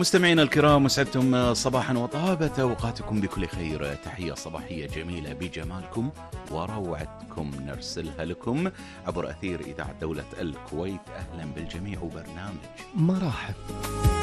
مستمعينا الكرام، مسعدتم صباحا وطابت أوقاتكم بكل خير. تحية صباحية جميلة بجمالكم وروعتكم نرسلها لكم عبر أثير إذاعة دولة الكويت. أهلا بالجميع وبرنامج مراحب.